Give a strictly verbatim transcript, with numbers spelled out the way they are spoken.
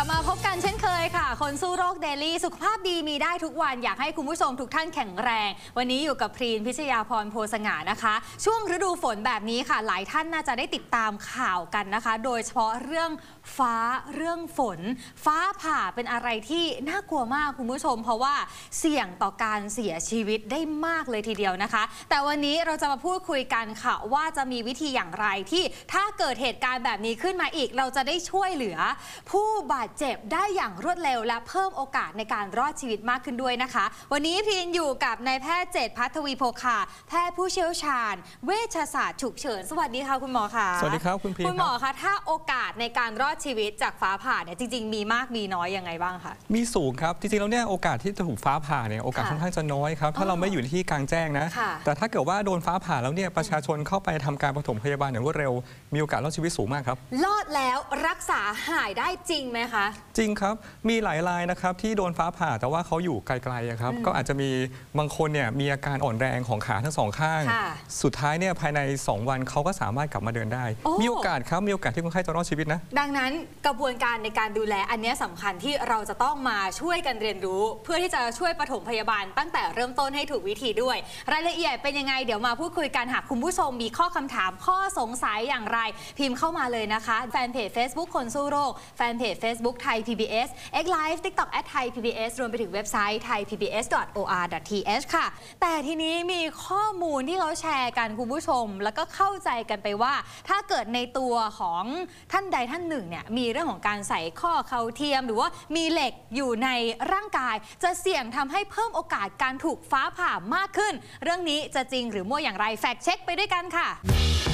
ลับมาพบกันเช่นเคยค่ะคนสู้โรคเดลี่สุขภาพดีมีได้ทุกวันอยากให้คุณผู้ชมทุกท่านแข็งแรงวันนี้อยู่กับพรีนพิชยาพรโพสง่านะคะช่วงฤดูฝนแบบนี้ค่ะหลายท่านน่าจะได้ติดตามข่าวกันนะคะโดยเฉพาะเรื่องฟ้าเรื่องฝนฟ้าผ่าเป็นอะไรที่น่ากลัวมากคุณผู้ชมเพราะว่าเสี่ยงต่อการเสียชีวิตได้มากเลยทีเดียวนะคะแต่วันนี้เราจะมาพูดคุยกันค่ะว่าจะมีวิธีอย่างไรที่ถ้าเกิดเหตุการณ์แบบนี้ขึ้นมาอีกเราจะได้ช่วยเหลือผู้บาดเจ็บได้อย่างรวดเร็วและเพิ่มโอกาสในการรอดชีวิตมากขึ้นด้วยนะคะวันนี้พีนอยู่กับนายแพทย์เจตพัทวีโภคาแพทย์ผู้เชี่ยวชาญเวชศาสตร์ฉุกเฉินสวัสดีค่ะคุณหมอค่ะสวัสดีครับคุณพีนคุณหมอคะถ้าโอกาสในการรอดชีวิตจากฟ้าผ่าเนี่ยจริงๆมีมากมีน้อยยังไงบ้างคะมีสูงครับจริงๆแล้วเนี่ยโอกาสที่จะถูกฟ้าผ่าเนี่ยโอกาสค่อนข้างจะน้อยครับถ้าเราไม่อยู่ในที่กลางแจ้งนะแต่ถ้าเกิดว่าโดนฟ้าผ่าแล้วเนี่ยประชาชนเข้าไปทำการปฐมพยาบาลอย่างรวดเร็วมีโอกาสรอดชีวิตสูงมากครับรอดแล้วรักษาหายได้จริงไหมคะจริงครับมีหลายรายนะครับที่โดนฟ้าผ่าแต่ว่าเขาอยู่ไกลๆครับก็อาจจะมีบางคนเนี่ยมีอาการอ่อนแรงของขาทั้งสองข้างสุดท้ายเนี่ยภายในสองวันเขาก็สามารถกลับมาเดินได้มีโอกาสครับมีโอกาสที่คนไข้จะรอดชีวิตนะดังนั้นกระบวนการในการดูแลอันนี้สำคัญที่เราจะต้องมาช่วยกันเรียนรู้เพื่อที่จะช่วยปฐมพยาบาลตั้งแต่เริ่มต้นให้ถูกวิธีด้วยรายละเอียดเป็นยังไงเดี๋ยวมาพูดคุยกันหากคุณผู้ชมมีข้อคำถามข้อสงสัยอย่างไรพิมพ์เข้ามาเลยนะคะแฟนเพจ Facebook คนสู้โรคแฟนเพจ Facebook ไทย พี บี เอส X Live TikTok แอท ไทย พี บี เอส รวมไปถึงเว็บไซต์ ไทย พี บี เอส ดอท โอ อาร์ ดอท ที เอช ค่ะแต่ทีนี้มีข้อมูลที่เขาแชร์กันคุณผู้ชมแล้วก็เข้าใจกันไปว่าถ้าเกิดในตัวของท่านใดท่านหนึ่งเนี่ยมีเรื่องของการใส่ข้อเข่าเทียมหรือว่ามีเหล็กอยู่ในร่างกายจะเสี่ยงทำให้เพิ่มโอกาสการถูกฟ้าผ่ามากขึ้นเรื่องนี้จะจริงหรือมั่วอย่างไรแฟกต์เช็คไปด้วยกันค่ะ